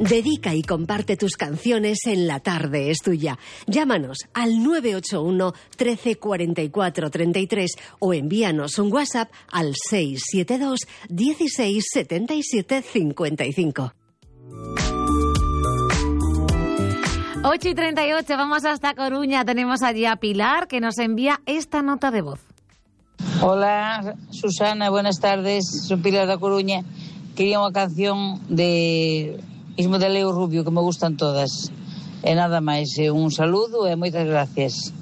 Dedica y comparte tus canciones en La Tarde es Tuya. Llámanos al 981 13 44 33 o envíanos un WhatsApp al 672 16 77 55. 8:38, vamos hasta Coruña. Tenemos allí a Pilar, que nos envía esta nota de voz. Hola, Susana, buenas tardes. Soy Pilar da Coruña. Quería unha canción de Ismo de Leo Rubio, que me gustan todas. E nada máis, un saludo e moitas gracias.